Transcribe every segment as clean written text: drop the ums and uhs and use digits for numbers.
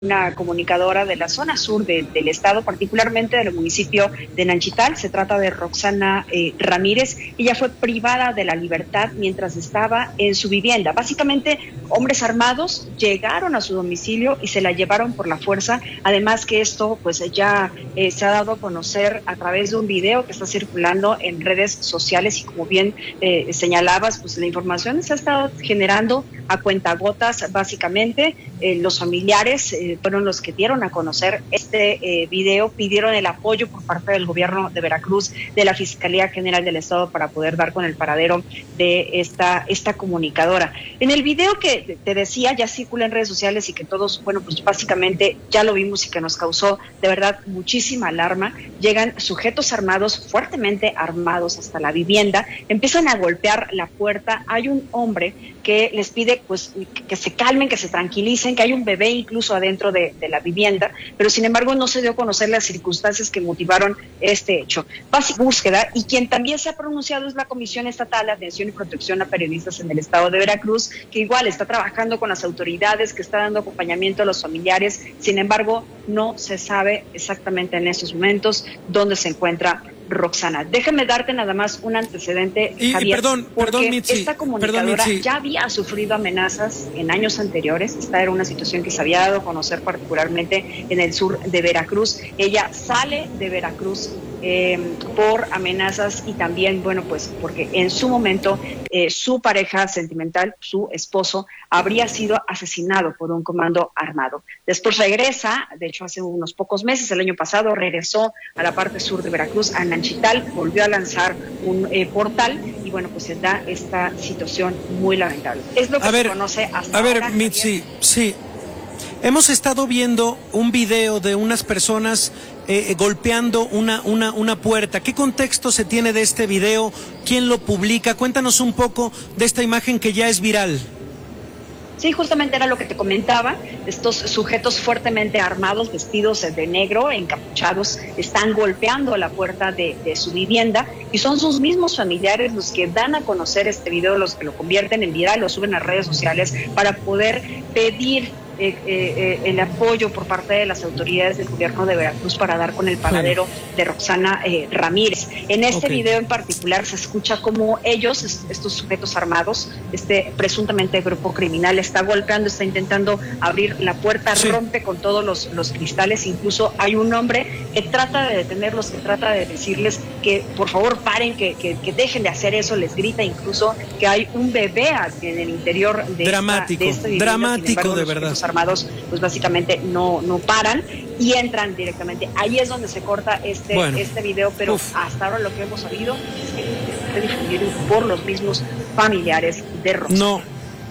una comunicadora de la zona sur del estado, particularmente del municipio de Nanchital. Se trata de Roxana Ramírez. Ella fue privada de la libertad mientras estaba en su vivienda. Básicamente, hombres armados llegaron a su domicilio y se la llevaron por la fuerza. Además que esto pues ya se ha dado a conocer a través de un video que está circulando en redes sociales y como bien señalabas, pues la información se ha estado generando a cuentagotas. Básicamente los familiares fueron los que dieron a conocer este video, pidieron el apoyo por parte del gobierno de Veracruz, de la Fiscalía General del Estado, para poder dar con el paradero de esta comunicadora. En el video que te decía, ya circula en redes sociales y que todos, bueno, pues básicamente ya lo vimos y que nos causó de verdad muchísima alarma. Llegan sujetos armados, fuertemente armados, hasta la vivienda, empiezan a golpear la puerta. Hay un hombre que les pide pues que se calmen, que se tranquilicen, que hay un bebé incluso adentro de la vivienda, pero sin embargo no se dio a conocer las circunstancias que motivaron este hecho. Básica búsqueda, y quien también se ha pronunciado es la Comisión Estatal de Atención y Protección a Periodistas en el estado de Veracruz, que igual está trabajando con las autoridades, que está dando acompañamiento a los familiares. Sin embargo, no se sabe exactamente en estos momentos dónde se encuentra Roxana. Déjame darte nada más un antecedente, Javier, perdón, Mitzi, esta comunicadora ya había sufrido amenazas en años anteriores. Esta era una situación que se había dado a conocer particularmente en el sur de Veracruz. Ella sale de Veracruz por amenazas y también, bueno, pues porque en su momento su pareja sentimental, su esposo, habría sido asesinado por un comando armado. Después regresa, de hecho hace unos pocos meses, el año pasado, regresó a la parte sur de Veracruz, a Nanchital, volvió a lanzar un portal y bueno, pues se da esta situación muy lamentable. Es lo que se conoce hasta ahora. A ver, Mitzi, sí. Hemos estado viendo un video de unas personas golpeando una puerta. ¿Qué contexto se tiene de este video? ¿Quién lo publica? Cuéntanos un poco de esta imagen que ya es viral. Sí, justamente era lo que te comentaba. Estos sujetos fuertemente armados, vestidos de negro, encapuchados, están golpeando la puerta de su vivienda y son sus mismos familiares los que dan a conocer este video, los que lo convierten en viral, lo suben a redes sociales para poder pedir el apoyo por parte de las autoridades del gobierno de Veracruz para dar con el paradero de Roxana Ramírez. En este video en particular se escucha como ellos, estos sujetos armados, este presuntamente grupo criminal, está golpeando, está intentando abrir la puerta, rompe con todos los cristales. Incluso hay un hombre que trata de detenerlos, que trata de decirles que por favor paren, que dejen de hacer eso, les grita incluso que hay un bebé en el interior de esta vivienda. Dramático, de verdad. Armados pues básicamente no paran y entran directamente. Ahí es donde se corta este video, pero hasta ahora lo que hemos sabido es que se difundido por los mismos familiares de Rosa.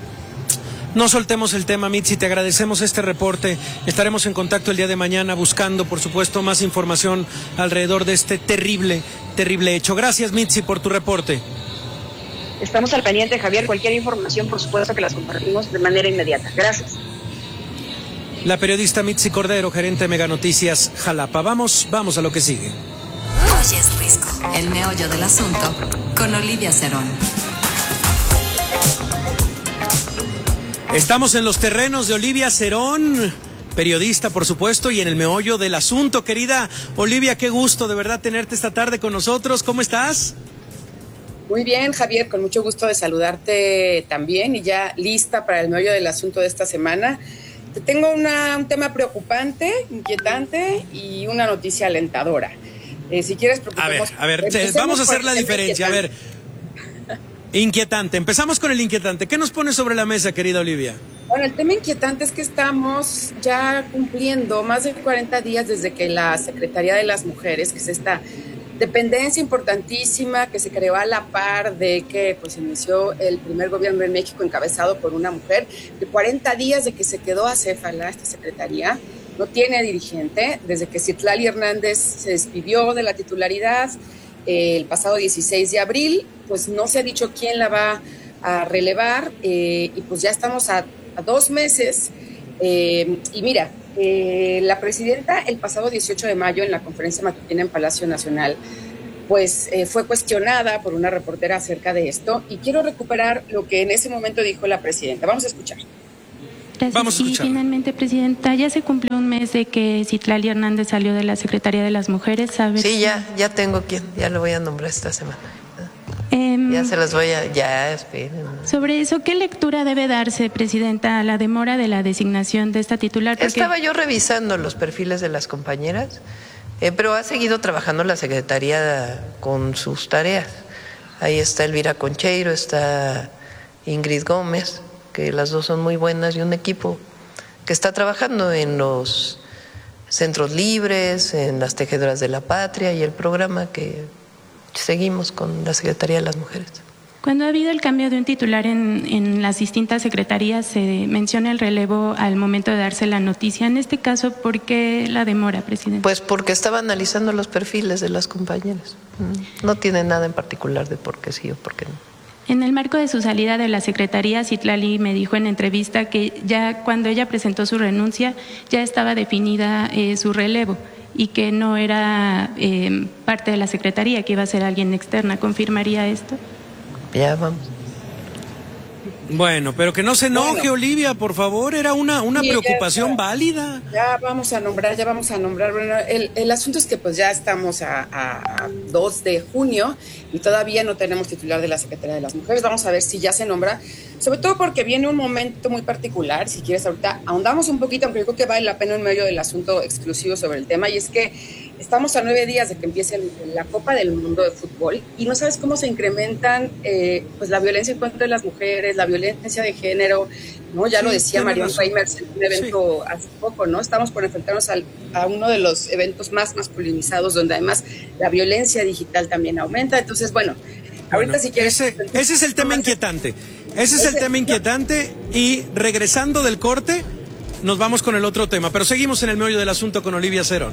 No soltemos el tema, Mitzi, te agradecemos este reporte. Estaremos en contacto el día de mañana buscando, por supuesto, más información alrededor de este terrible hecho. Gracias, Mitzi, por tu reporte. Estamos al pendiente, Javier. Cualquier información, por supuesto, que las compartimos de manera inmediata. Gracias. La periodista Mitzi Cordero, gerente de Mega Noticias Jalapa. Vamos a lo que sigue. Hoy es Risco, el meollo del asunto, con Olivia Cerón. Estamos en los terrenos de Olivia Cerón, periodista, por supuesto, y en el meollo del asunto. Querida Olivia, qué gusto de verdad tenerte esta tarde con nosotros. ¿Cómo estás? Muy bien, Javier, con mucho gusto de saludarte también y ya lista para el meollo del asunto de esta semana. Te tengo un tema preocupante, inquietante y una noticia alentadora. Si quieres, a ver, vamos a hacer la diferencia. A ver, inquietante. Empezamos con el inquietante. ¿Qué nos pones sobre la mesa, querida Olivia? Bueno, el tema inquietante es que estamos ya cumpliendo más de 40 días desde que la Secretaría de las Mujeres, que es esta dependencia importantísima que se creó a la par de que pues inició el primer gobierno de México encabezado por una mujer, de 40 días de que se quedó acéfala esta secretaría, no tiene dirigente, desde que Citlali Hernández se despidió de la titularidad el pasado 16 de abril, pues no se ha dicho quién la va a relevar y pues ya estamos a 2 meses y mira, la presidenta el pasado 18 de mayo en la conferencia matutina en Palacio Nacional pues fue cuestionada por una reportera acerca de esto y quiero recuperar lo que en ese momento dijo la presidenta. Vamos a escuchar. Gracias. Vamos a y finalmente, Presidenta, ya se cumplió un mes de que Citlali Hernández salió de la Secretaría de las Mujeres, ¿sabes? Sí, ya tengo quien, ya lo voy a nombrar esta semana. Ya se las voy a, ya, esperen. Sobre eso, ¿qué lectura debe darse, Presidenta, a la demora de la designación de esta titular? Porque... Estaba yo revisando los perfiles de las compañeras, pero ha seguido trabajando la Secretaría con sus tareas. Ahí está Elvira Concheiro, está Ingrid Gómez, que las dos son muy buenas, y un equipo que está trabajando en los centros libres, en las tejedoras de la patria y el programa que seguimos con la Secretaría de las Mujeres. Cuando ha habido el cambio de un titular en las distintas secretarías, se menciona el relevo al momento de darse la noticia. En este caso, ¿por qué la demora, Presidente? Pues porque estaba analizando los perfiles de las compañeras. No tiene nada en particular de por qué sí o por qué no. En el marco de su salida de la Secretaría, Citlali me dijo en entrevista que ya cuando ella presentó su renuncia, ya estaba definida su relevo y que no era parte de la Secretaría, que iba a ser alguien externa. ¿Confirmaría esto? Ya vamos. Bueno, pero que no se enoje, Olivia, por favor, era una preocupación válida. Ya vamos a nombrar. Bueno, el asunto es que pues ya estamos a 2 de junio y todavía no tenemos titular de la Secretaría de las Mujeres. Vamos a ver si ya se nombra, sobre todo porque viene un momento muy particular. Si quieres, ahorita ahondamos un poquito, aunque creo que vale la pena en medio del asunto exclusivo sobre el tema, y es que estamos a 9 días de que empiece la Copa del Mundo de Fútbol y no sabes cómo se incrementan pues la violencia en contra de las mujeres, la violencia de género, ¿no? Ya lo decía Marion Reimers en un evento hace poco, ¿no? Estamos por enfrentarnos a uno de los eventos más masculinizados, donde además la violencia digital también aumenta. Entonces, bueno, ahorita si quieres... Ese es el tema inquietante. Ese es el tema inquietante y regresando del corte nos vamos con el otro tema, pero seguimos en el meollo del asunto con Olivia Cerón.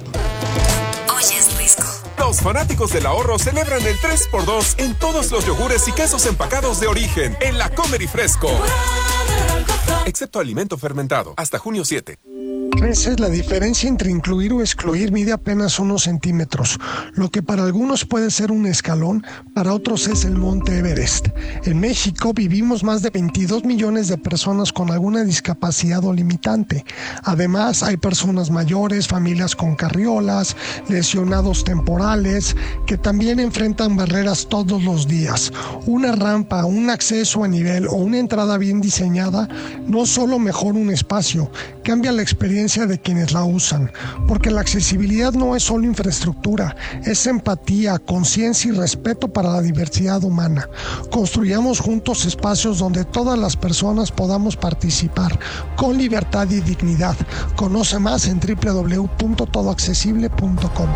Los fanáticos del ahorro celebran el 3x2 en todos los yogures y quesos empacados de origen en la Comer y Fresco. Excepto alimento fermentado, hasta junio 7. Veces la diferencia entre incluir o excluir mide apenas unos centímetros. Lo que para algunos puede ser un escalón, para otros es el Monte Everest. En México vivimos más de 22 millones de personas con alguna discapacidad o limitante. Además, hay personas mayores, familias con carriolas, lesionados temporales, que también enfrentan barreras todos los días. Una rampa, un acceso a nivel o una entrada bien diseñada no solo mejora un espacio, cambia la experiencia de quienes la usan, porque la accesibilidad no es solo infraestructura, es empatía, conciencia y respeto para la diversidad humana. Construyamos juntos espacios donde todas las personas podamos participar con libertad y dignidad. Conoce más en www.todoaccesible.com.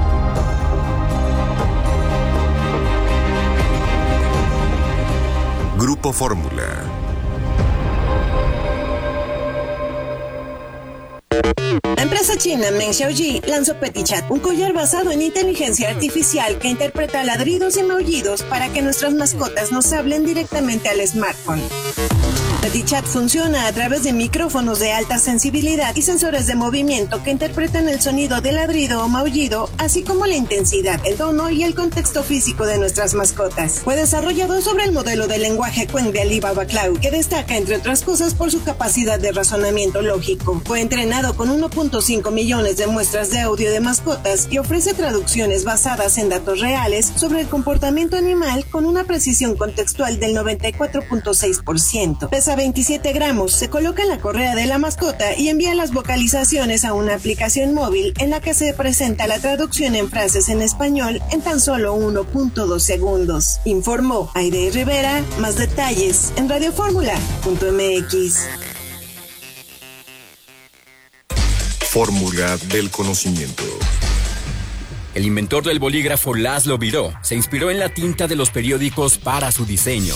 Grupo Fórmula. La empresa china Meng Xiaoji lanzó PetiChat, un collar basado en inteligencia artificial que interpreta ladridos y maullidos para que nuestras mascotas nos hablen directamente al smartphone. PetiChat funciona a través de micrófonos de alta sensibilidad y sensores de movimiento que interpretan el sonido de ladrido o maullido, así como la intensidad, el tono y el contexto físico de nuestras mascotas. Fue desarrollado sobre el modelo de lenguaje Qwen de Alibaba Cloud, que destaca, entre otras cosas, por su capacidad de razonamiento lógico. Fue entrenado con 1.5 millones de muestras de audio de mascotas y ofrece traducciones basadas en datos reales sobre el comportamiento animal con una precisión contextual del 94.6%. Pesa 27 gramos, se coloca en la correa de la mascota y envía las vocalizaciones a una aplicación móvil en la que se presenta la traducción en frases en español en tan solo 1.2 segundos. Informó Aide Rivera. Más detalles en radioformula.mx. Fórmula del conocimiento. El inventor del bolígrafo Laszlo Biró se inspiró en la tinta de los periódicos para su diseño.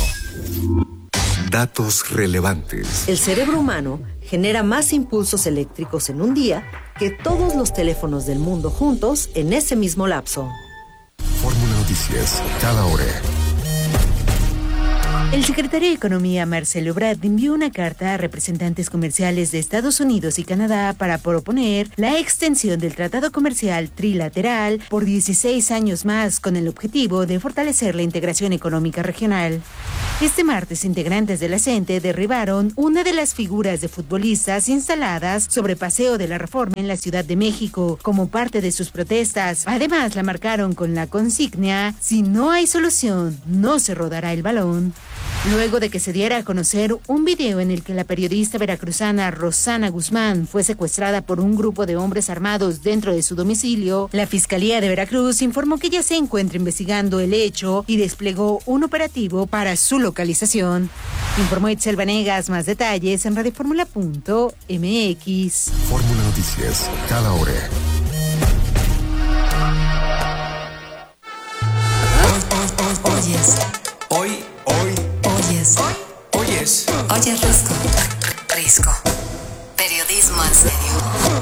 Datos relevantes. El cerebro humano genera más impulsos eléctricos en un día que todos los teléfonos del mundo juntos en ese mismo lapso. Fórmula Noticias, cada hora. El secretario de Economía, Marcelo Ebrard, envió una carta a representantes comerciales de Estados Unidos y Canadá para proponer la extensión del Tratado Comercial Trilateral por 16 años más, con el objetivo de fortalecer la integración económica regional. Este martes, integrantes de la CENTE derribaron una de las figuras de futbolistas instaladas sobre Paseo de la Reforma en la Ciudad de México como parte de sus protestas. Además, la marcaron con la consigna: si no hay solución, no se rodará el balón. Luego de que se diera a conocer un video en el que la periodista veracruzana Rosana Guzmán fue secuestrada por un grupo de hombres armados dentro de su domicilio, la Fiscalía de Veracruz informó que ya se encuentra investigando el hecho y desplegó un operativo para su localización. Informó Itzel Vanegas. Más detalles en radioformula.mx. Fórmula Noticias, cada hora. Oyes Risco. Periodismo en serio.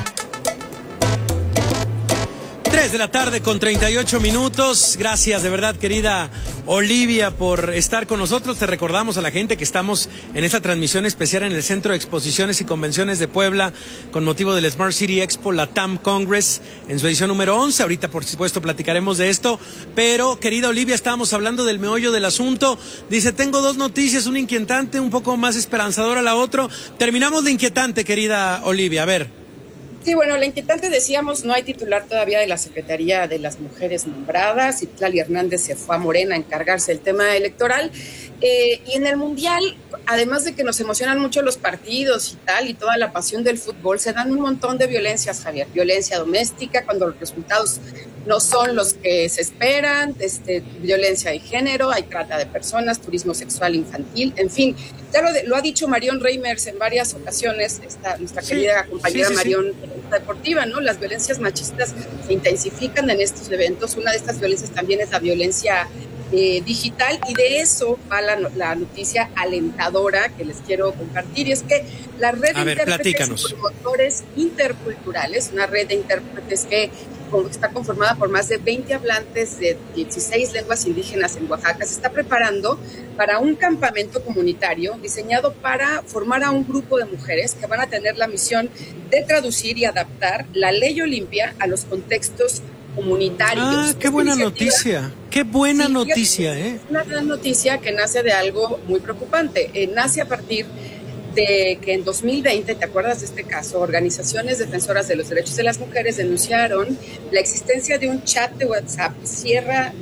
3 de la tarde con 38 minutos. Gracias de verdad, querida Olivia, por estar con nosotros. Te recordamos a la gente que estamos en esta transmisión especial en el Centro de Exposiciones y Convenciones de Puebla con motivo del Smart City Expo Latam Congress en su edición número 11. Ahorita, por supuesto, platicaremos de esto. Pero, querida Olivia, estábamos hablando del meollo del asunto. Dice, tengo dos noticias, una inquietante, un poco más esperanzadora la otra. Terminamos de inquietante, querida Olivia. A ver. Sí, bueno, la inquietante, decíamos, no hay titular todavía de la Secretaría de las Mujeres nombradas. Citlali Hernández se fue a Morena a encargarse del tema electoral. Y en el Mundial, además de que nos emocionan mucho los partidos y tal, y toda la pasión del fútbol, se dan un montón de violencias, Javier. Violencia doméstica, cuando los resultados no son los que se esperan, violencia de género, hay trata de personas, turismo sexual infantil, en fin. Ya lo ha dicho Marión Reimers en varias ocasiones, nuestra querida compañera Marión deportiva, ¿no? Las violencias machistas se intensifican en estos eventos. Una de estas violencias también es la violencia digital, y de eso va la noticia alentadora que les quiero compartir, y es que la red de intérpretes y promotores interculturales, una red de intérpretes que está conformada por más de 20 hablantes de 16 lenguas indígenas en Oaxaca, se está preparando para un campamento comunitario diseñado para formar a un grupo de mujeres que van a tener la misión de traducir y adaptar la ley Olimpia a los contextos comunitarios. Ah, qué buena noticia. Qué buena noticia, ¿eh? Una gran noticia que nace de algo muy preocupante. Nace a partir de que en 2020, ¿te acuerdas de este caso? Organizaciones defensoras de los derechos de las mujeres denunciaron la existencia de un chat de WhatsApp, Sierra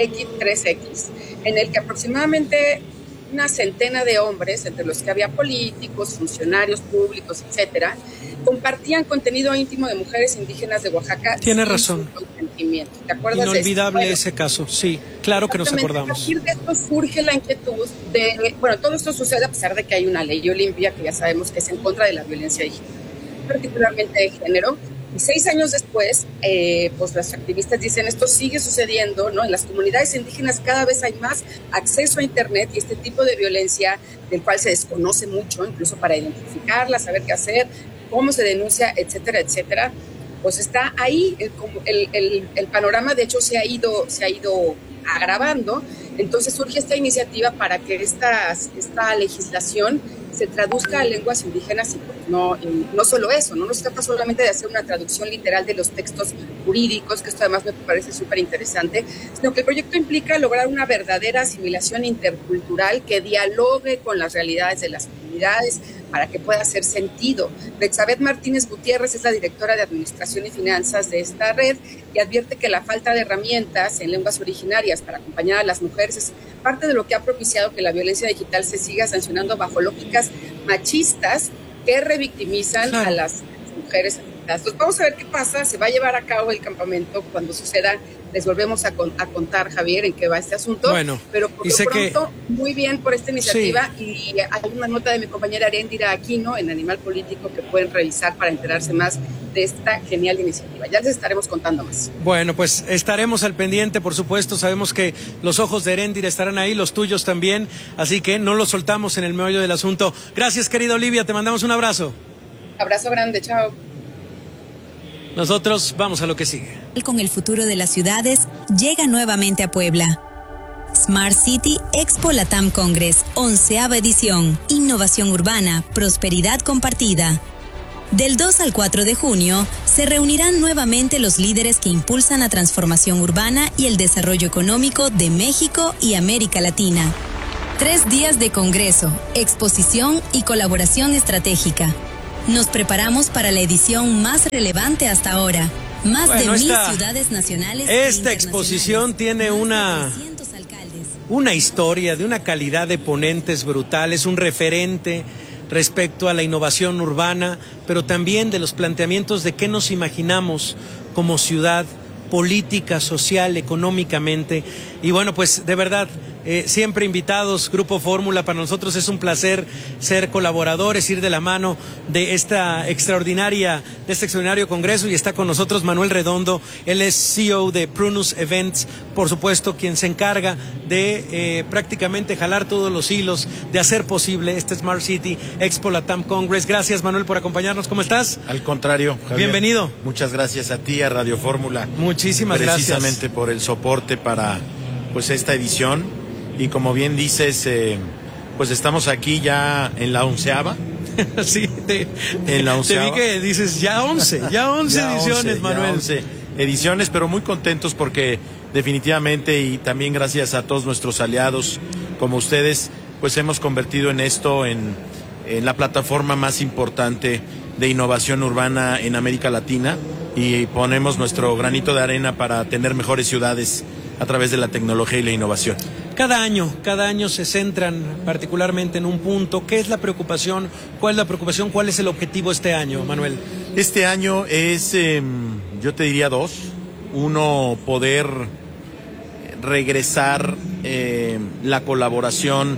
X3X, en el que aproximadamente una centena de hombres, entre los que había políticos, funcionarios públicos, etcétera, compartían contenido íntimo de mujeres indígenas de Oaxaca. Tiene razón. ¿Te acuerdas? Inolvidable ese caso, sí, claro que nos acordamos. A partir de esto surge la inquietud de, bueno, todo esto sucede a pesar de que hay una ley Olimpia que ya sabemos que es en contra de la violencia digital, particularmente de género. Y 6 años después, pues las activistas dicen, esto sigue sucediendo, ¿no? En las comunidades indígenas cada vez hay más acceso a Internet, y este tipo de violencia, del cual se desconoce mucho, incluso para identificarla, saber qué hacer, cómo se denuncia, etcétera, etcétera, pues está ahí. El panorama, de hecho, se ha ido agravando. Entonces surge esta iniciativa para que esta legislación se traduzca a lenguas indígenas, y no solo eso, no nos trata solamente de hacer una traducción literal de los textos jurídicos, que esto además me parece súper interesante, sino que el proyecto implica lograr una verdadera asimilación intercultural que dialogue con las realidades de las comunidades para que pueda hacer sentido. Betsabeth Martínez Gutiérrez es la directora de Administración y Finanzas de esta red, y advierte que la falta de herramientas en lenguas originarias para acompañar a las mujeres es parte de lo que ha propiciado que la violencia digital se siga sancionando bajo lógicas machistas que revictimizan a las mujeres. Entonces, vamos a ver qué pasa. Se va a llevar a cabo el campamento. Cuando suceda, les volvemos a contar, Javier, en qué va este asunto. Bueno, pero por lo pronto, muy bien por esta iniciativa. Sí. Y hay una nota de mi compañera Aréndira Aquino en Animal Político que pueden revisar para enterarse más de esta genial iniciativa. Ya les estaremos contando más. Bueno, pues estaremos al pendiente, por supuesto. Sabemos que los ojos de Aréndira estarán ahí, los tuyos también. Así que no los soltamos en el meollo del asunto. Gracias, querida Olivia. Te mandamos un abrazo. Abrazo grande. Chao. Nosotros vamos a lo que sigue. Con el futuro de las ciudades, llega nuevamente a Puebla. Smart City Expo Latam Congress, 11ª edición. Innovación urbana, prosperidad compartida. Del 2 al 4 de junio, se reunirán nuevamente los líderes que impulsan la transformación urbana y el desarrollo económico de México y América Latina. 3 días de congreso, exposición y colaboración estratégica. Nos preparamos para la edición más relevante hasta ahora. Más de 1000 ciudades nacionales. Esta exposición tiene una historia de una calidad de ponentes brutales, un referente respecto a la innovación urbana, pero también de los planteamientos de qué nos imaginamos como ciudad, política, social, económicamente. Y bueno, pues de verdad, siempre invitados, Grupo Fórmula, para nosotros es un placer ser colaboradores, ir de la mano de este extraordinario congreso, y está con nosotros Manuel Redondo, él es CEO de Prunus Events, por supuesto, quien se encarga de prácticamente jalar todos los hilos, de hacer posible este Smart City Expo Latam Congress. Gracias, Manuel, por acompañarnos. ¿Cómo estás? Al contrario, Javier. Bienvenido. Muchas gracias a ti, a Radio Fórmula. Muchísimas gracias. Precisamente por el soporte para pues esta edición. Y como bien dices, pues estamos aquí ya en la 11ª. Sí, en la 11ª. Te vi que dices ya 11 ediciones, Manuel. Ya 11 ediciones, pero muy contentos porque definitivamente, y también gracias a todos nuestros aliados como ustedes, pues hemos convertido en esto en la plataforma más importante de innovación urbana en América Latina, y ponemos nuestro granito de arena para tener mejores ciudades a través de la tecnología y la innovación. Cada año se centran particularmente en un punto. ¿Qué es la preocupación? ¿Cuál es la preocupación? ¿Cuál es el objetivo este año, Manuel? Este año es, yo te diría 2. Uno, poder regresar la colaboración,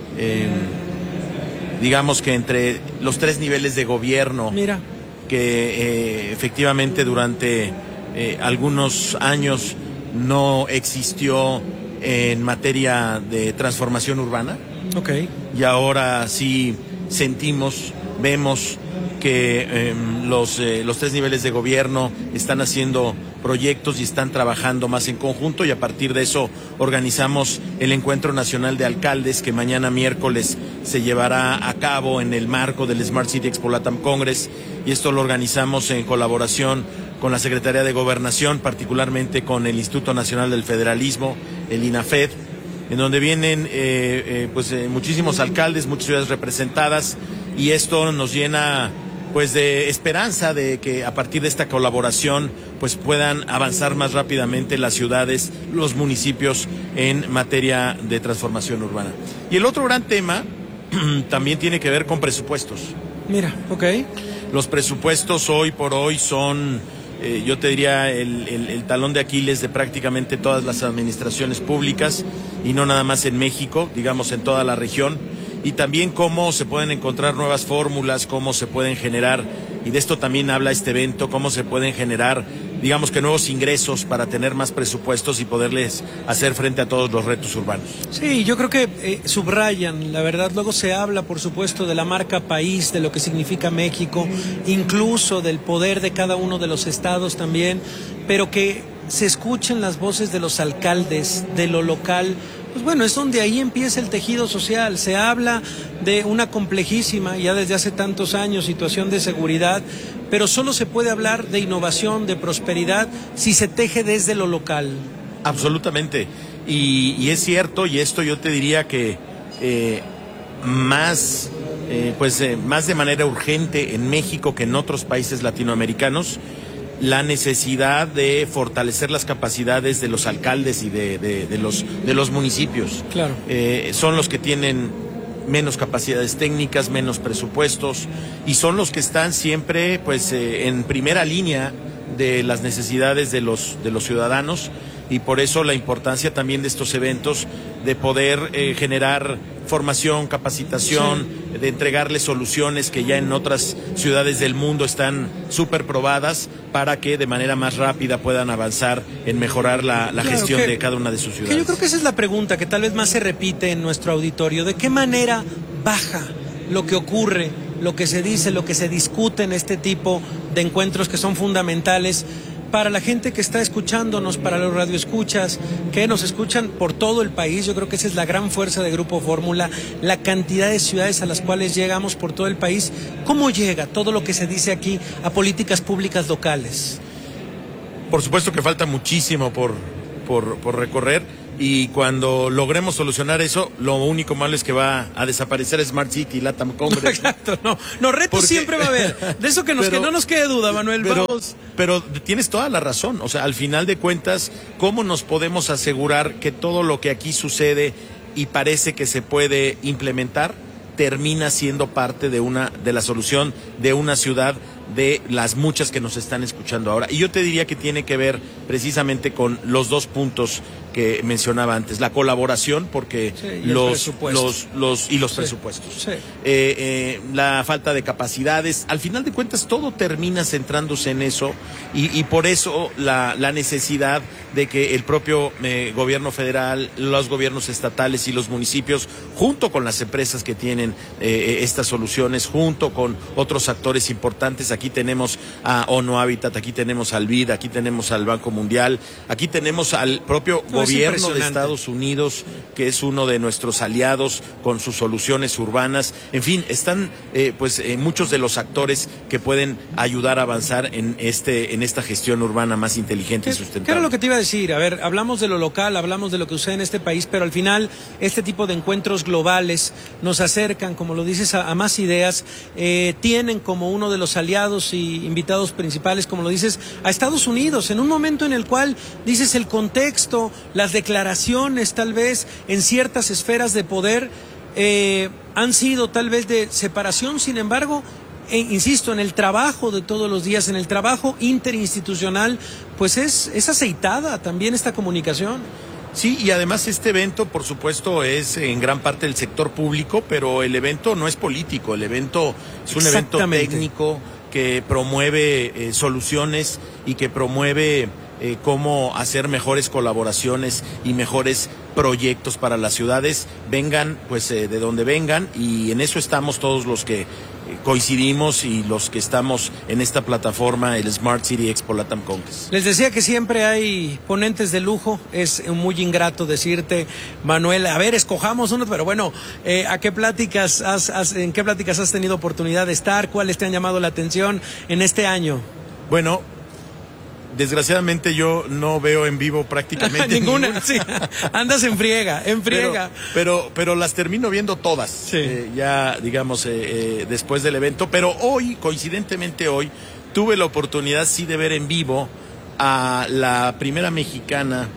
digamos que entre los 3 niveles de gobierno. Mira. Que efectivamente durante algunos años no existió en materia de transformación urbana. Okay. Y ahora sí sentimos, vemos que los 3 niveles de gobierno están haciendo proyectos y están trabajando más en conjunto, y a partir de eso organizamos el Encuentro Nacional de Alcaldes, que mañana miércoles se llevará a cabo en el marco del Smart City Expo Latam Congress, y esto lo organizamos en colaboración con la Secretaría de Gobernación, particularmente con el Instituto Nacional del Federalismo, el INAFED, en donde vienen muchísimos alcaldes, muchas ciudades representadas, y esto nos llena pues de esperanza de que a partir de esta colaboración pues puedan avanzar más rápidamente las ciudades, los municipios en materia de transformación urbana. Y el otro gran tema también tiene que ver con presupuestos. Mira, ok. Los presupuestos hoy por hoy son, yo te diría, el talón de Aquiles de prácticamente todas las administraciones públicas, y no nada más en México, digamos en toda la región, y también cómo se pueden encontrar nuevas fórmulas, cómo se pueden generar, y de esto también habla este evento, cómo se pueden generar, digamos que nuevos ingresos para tener más presupuestos y poderles hacer frente a todos los retos urbanos. Sí, yo creo que subrayan, la verdad, luego se habla, por supuesto, de la marca país, de lo que significa México, incluso del poder de cada uno de los estados también, pero que se escuchen las voces de los alcaldes, de lo local. Pues bueno, es donde ahí empieza el tejido social. Se habla de una complejísima, ya desde hace tantos años, situación de seguridad, pero solo se puede hablar de innovación, de prosperidad, si se teje desde lo local. Absolutamente. Y es cierto, y esto yo te diría que más de manera urgente en México que en otros países latinoamericanos, la necesidad de fortalecer las capacidades de los alcaldes y de los municipios. Claro. Son los que tienen menos capacidades técnicas, menos presupuestos, y son los que están siempre en primera línea de las necesidades de los ciudadanos, y por eso la importancia también de estos eventos, de poder generar formación, capacitación, sí, de entregarles soluciones que ya en otras ciudades del mundo están súper probadas, para que de manera más rápida puedan avanzar en mejorar la gestión de cada una de sus ciudades. Yo creo que esa es la pregunta que tal vez más se repite en nuestro auditorio. ¿De qué manera baja lo que ocurre, lo que se dice, lo que se discute en este tipo de encuentros que son fundamentales? para la gente que está escuchándonos, para los radioescuchas, que nos escuchan por todo el país. Yo creo que esa es la gran fuerza de Grupo Fórmula, la cantidad de ciudades a las cuales llegamos por todo el país. ¿Cómo llega todo lo que se dice aquí a políticas públicas locales? Por supuesto que falta muchísimo por recorrer. Y cuando logremos solucionar eso, lo único malo es que va a desaparecer Smart City, LATAM Congress. No, exacto, no, retos siempre va a haber. De eso que no nos quede duda, Manuel. Pero tienes toda la razón. O sea, al final de cuentas, ¿cómo nos podemos asegurar que todo lo que aquí sucede y parece que se puede implementar termina siendo parte de la solución de una ciudad, de las muchas que nos están escuchando ahora? Y yo te diría que tiene que ver precisamente con los dos puntos que mencionaba antes, la colaboración, porque los presupuestos, la falta de capacidades, al final de cuentas todo termina centrándose en eso, y por eso la necesidad de que el propio gobierno federal, los gobiernos estatales y los municipios, junto con las empresas que tienen estas soluciones, junto con otros actores importantes, aquí tenemos a ONU Habitat, aquí tenemos al BID, aquí tenemos al Banco Mundial, aquí tenemos al propio gobierno de Estados Unidos, que es uno de nuestros aliados con sus soluciones urbanas. En fin, están muchos de los actores que pueden ayudar a avanzar en esta gestión urbana más inteligente y sustentable. ¿Qué era lo que te iba a decir? A ver, hablamos de lo local, hablamos de lo que sucede en este país, pero al final este tipo de encuentros globales nos acercan, como lo dices, a más ideas, tienen como uno de los aliados y invitados principales, como lo dices, a Estados Unidos, en un momento en el cual dices el contexto, las declaraciones tal vez en ciertas esferas de poder han sido tal vez de separación. Sin embargo, insisto, en el trabajo de todos los días, en el trabajo interinstitucional, pues es aceitada también esta comunicación. Sí, y además este evento, por supuesto, es en gran parte del sector público, pero el evento no es político, el evento es un evento técnico que promueve soluciones y que promueve cómo hacer mejores colaboraciones y mejores proyectos para las ciudades, vengan pues de donde vengan, y en eso estamos todos los que coincidimos y los que estamos en esta plataforma, el Smart City Expo LATAM Congress. Les decía que siempre hay ponentes de lujo, es muy ingrato decirte, Manuel, a ver, escojamos uno, pero bueno, ¿en qué pláticas has tenido oportunidad de estar? ¿Cuáles te han llamado la atención en este año? Bueno, desgraciadamente yo no veo en vivo prácticamente ninguna. Sí. Andas en friega. Pero las termino viendo todas, sí. Ya digamos después del evento. Pero hoy, coincidentemente hoy, tuve la oportunidad sí de ver en vivo a la primera mexicana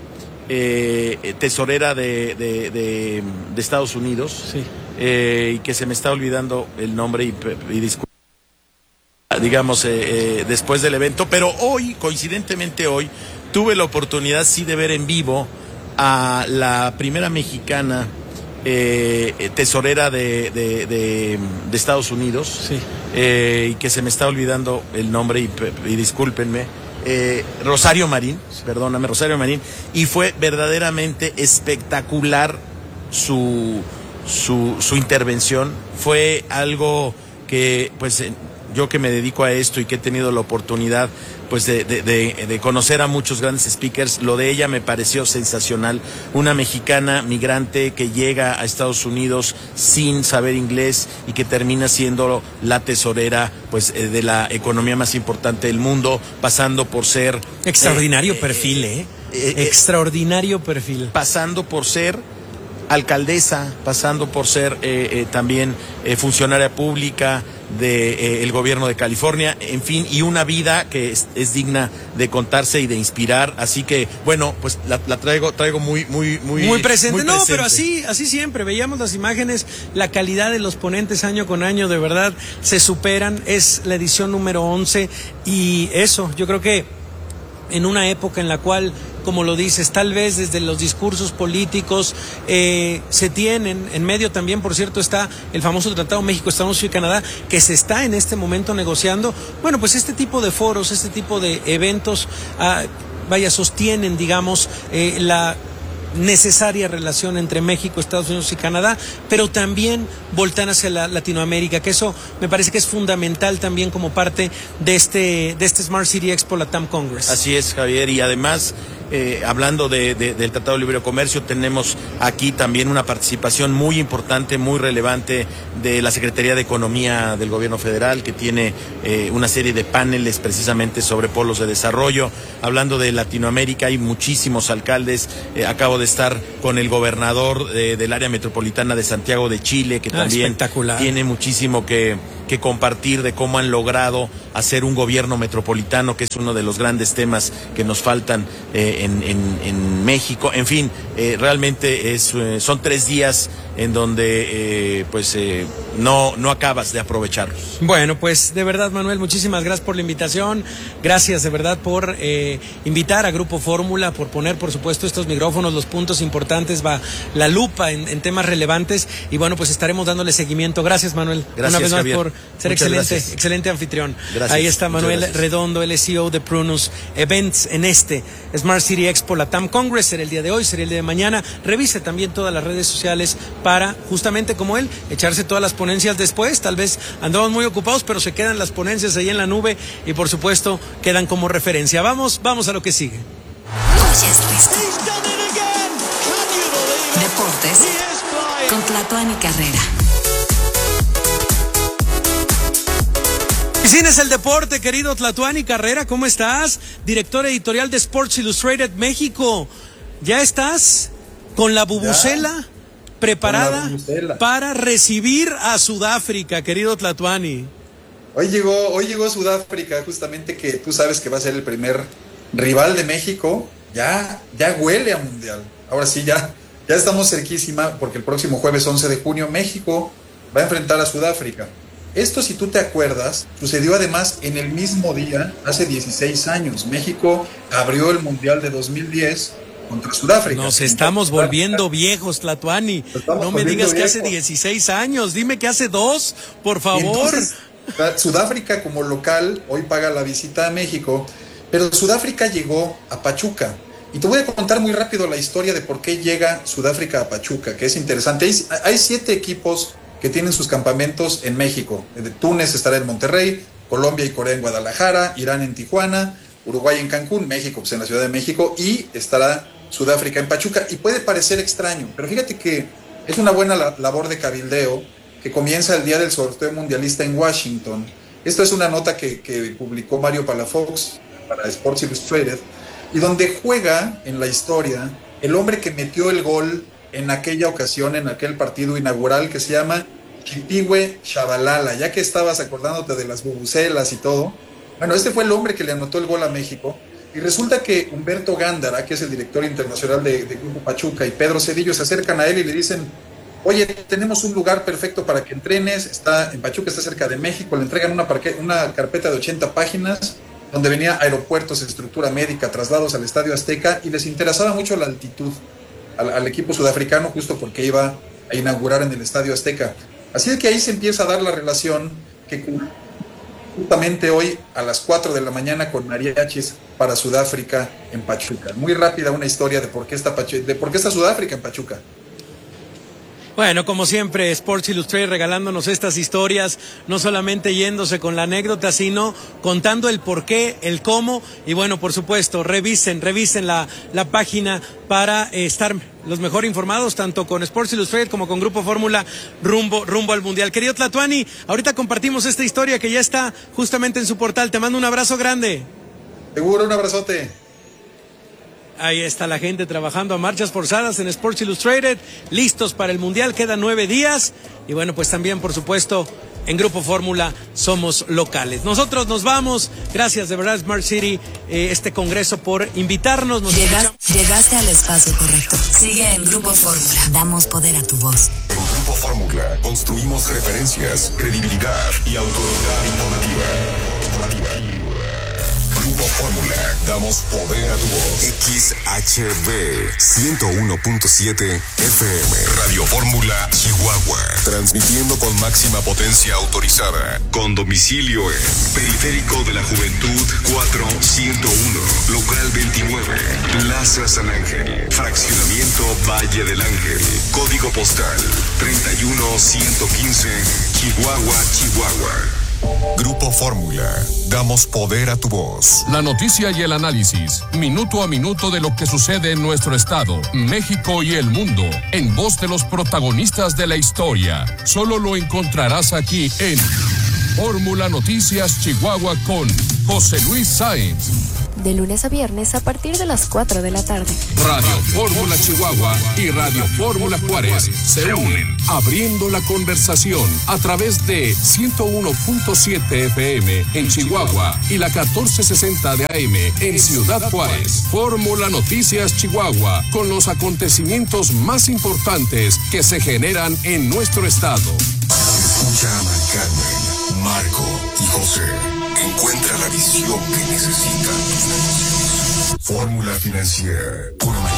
tesorera de Estados Unidos, sí. Y que se me está olvidando el nombre y disculpe. Digamos, después del evento, pero hoy, coincidentemente hoy, tuve la oportunidad sí de ver en vivo a la primera mexicana tesorera de Estados Unidos, sí. Y que se me está olvidando el nombre y discúlpenme, Rosario Marín, y fue verdaderamente espectacular su intervención. Fue algo que, pues, yo que me dedico a esto y que he tenido la oportunidad pues de conocer a muchos grandes speakers, lo de ella me pareció sensacional. Una mexicana migrante que llega a Estados Unidos sin saber inglés y que termina siendo la tesorera pues de la economía más importante del mundo, pasando por ser extraordinario perfil, extraordinario perfil, pasando por ser alcaldesa, pasando por ser también funcionaria pública del gobierno de California, en fin, y una vida que es digna de contarse y de inspirar. Así que, bueno, pues la traigo muy presente. No, pero así siempre, veíamos las imágenes, la calidad de los ponentes año con año, de verdad, se superan. Es la edición número 11 y eso, yo creo que en una época en la cual, como lo dices, tal vez desde los discursos políticos se tienen, en medio también, por cierto, está el famoso Tratado México, Estados Unidos y Canadá, que se está en este momento negociando. Bueno, pues este tipo de foros, este tipo de eventos, sostienen, digamos, necesaria relación entre México, Estados Unidos y Canadá, pero también voltean hacia la Latinoamérica, que eso me parece que es fundamental también como parte de este Smart City Expo Latam Congress. Así es, Javier, y además, hablando del Tratado de Libre Comercio, tenemos aquí también una participación muy importante, muy relevante de la Secretaría de Economía del Gobierno Federal, que tiene una serie de paneles precisamente sobre polos de desarrollo. Hablando de Latinoamérica, hay muchísimos alcaldes. Acabo de estar con el gobernador del área metropolitana de Santiago de Chile, que también tiene muchísimo que compartir de cómo han logrado hacer un gobierno metropolitano, que es uno de los grandes temas que nos faltan en México. En fin, realmente son 3 días en donde no acabas de aprovecharlos. Bueno, pues de verdad, Manuel, muchísimas gracias por la invitación, gracias de verdad por invitar a Grupo Fórmula, por poner por supuesto estos micrófonos, los puntos importantes, la lupa en temas relevantes, y bueno, pues estaremos dándole seguimiento. Gracias, Manuel, gracias, una vez más, Javier, por ser excelente anfitrión. Gracias. Ahí está Manuel Redondo, el CEO de Prunus Events en este Smart City Expo Latam Congress. Será el día de hoy, será el día de mañana. Revise también todas las redes sociales para, justamente como él, echarse todas las ponencias después. Tal vez andamos muy ocupados, pero se quedan las ponencias ahí en la nube y por supuesto quedan como referencia. Vamos a lo que sigue. Deportes con Tlatuani Carrera. Sin es el deporte, querido Tlatuani Carrera, ¿cómo estás? Director editorial de Sports Illustrated México. ¿Ya estás con la bubucela preparada para recibir a Sudáfrica, querido Tlatuani? Hoy llegó Sudáfrica, justamente, que tú sabes que va a ser el primer rival de México. Ya huele a mundial. Ahora sí, ya estamos cerquísima, porque el próximo jueves 11 de junio México va a enfrentar a Sudáfrica. Esto, si tú te acuerdas, sucedió además en el mismo día, hace 16 años. México abrió el Mundial de 2010 contra Sudáfrica. Nos estamos volviendo viejos, Tlatuani. No me digas que hace 16 años, dime que hace 2, por favor. Entonces, Sudáfrica como local hoy paga la visita a México, pero Sudáfrica llegó a Pachuca. Y te voy a contar muy rápido la historia de por qué llega Sudáfrica a Pachuca, que es interesante. Hay 7 equipos que tienen sus campamentos en México. Túnez estará en Monterrey, Colombia y Corea en Guadalajara, Irán en Tijuana, Uruguay en Cancún, México pues en la Ciudad de México, y estará Sudáfrica en Pachuca. Y puede parecer extraño, pero fíjate que es una buena labor de cabildeo que comienza el día del sorteo mundialista en Washington. Esto es una nota que publicó Mario Palafox para Sports Illustrated, y donde juega en la historia el hombre que metió el gol en aquella ocasión, en aquel partido inaugural, que se llama Chipigüe Chabalala. Ya que estabas acordándote de las bubucelas y todo, bueno, este fue el hombre que le anotó el gol a México, y resulta que Humberto Gándara, que es el director internacional de Grupo Pachuca, y Pedro Cedillo se acercan a él y le dicen: oye, tenemos un lugar perfecto para que entrenes, está en Pachuca, está cerca de México. Le entregan una carpeta de 80 páginas, donde venía aeropuertos, estructura médica, traslados al Estadio Azteca, y les interesaba mucho la altitud al equipo sudafricano, justo porque iba a inaugurar en el Estadio Azteca. Así es que ahí se empieza a dar la relación, que justamente hoy a las 4 de la mañana con mariachis para Sudáfrica en Pachuca. Muy rápida una historia de por qué está Sudáfrica en Pachuca. Bueno, como siempre, Sports Illustrated regalándonos estas historias, no solamente yéndose con la anécdota, sino contando el por qué, el cómo, y bueno, por supuesto, revisen la página para estar los mejor informados, tanto con Sports Illustrated como con Grupo Fórmula, rumbo al Mundial. Querido Tlatuani, ahorita compartimos esta historia que ya está justamente en su portal. Te mando un abrazo grande. Seguro, un abrazote. Ahí está la gente trabajando a marchas forzadas en Sports Illustrated, listos para el Mundial, quedan 9 días. Y bueno, pues también, por supuesto, en Grupo Fórmula somos locales. Nosotros nos vamos. Gracias de verdad, Smart City, este congreso, por invitarnos. Llegaste al espacio correcto. Sigue en Grupo Fórmula. Damos poder a tu voz. En Grupo Fórmula construimos referencias, credibilidad y autoridad informativa. Grupo Fórmula, damos poder a tu voz. XHB 101.7 FM. Radio Fórmula, Chihuahua. Transmitiendo con máxima potencia autorizada. Con domicilio en Periférico de la Juventud 4101, local 29, Plaza Plaza San Ángel, Fraccionamiento Valle del Ángel, Código Postal 31115, Chihuahua, Chihuahua. Grupo Fórmula, damos poder a tu voz. La noticia y el análisis, minuto a minuto de lo que sucede en nuestro estado, México y el mundo, en voz de los protagonistas de la historia. Solo lo encontrarás aquí en Fórmula Noticias Chihuahua con José Luis Sáenz. De lunes a viernes a partir de las 4 de la tarde. Radio Fórmula Chihuahua y Radio Fórmula Juárez se unen, abriendo la conversación a través de 101.7 FM en Chihuahua y la 1460 de AM en Ciudad Juárez. Fórmula Noticias Chihuahua, con los acontecimientos más importantes que se generan en nuestro estado. Escucha a Mari Carmen, Marco y José. Encuentra la visión que necesitan tus negocios. Fórmula Financiera, una